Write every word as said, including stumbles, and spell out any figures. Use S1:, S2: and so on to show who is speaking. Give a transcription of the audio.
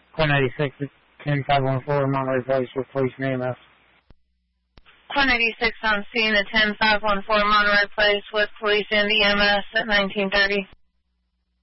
S1: Core ninety-six, ten five one four, Monterey Place with police and E M S.
S2: Core ninety-six on scene at ten five one four Monterey Place with police and E M S at nineteen thirty.